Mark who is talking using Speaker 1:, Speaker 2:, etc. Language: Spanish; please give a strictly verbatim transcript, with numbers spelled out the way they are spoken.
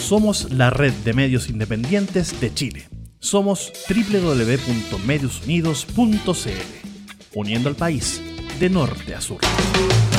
Speaker 1: Somos la red de medios independientes de Chile. Somos doble u doble u doble u punto medios unidos punto c l, uniendo al país de norte a sur.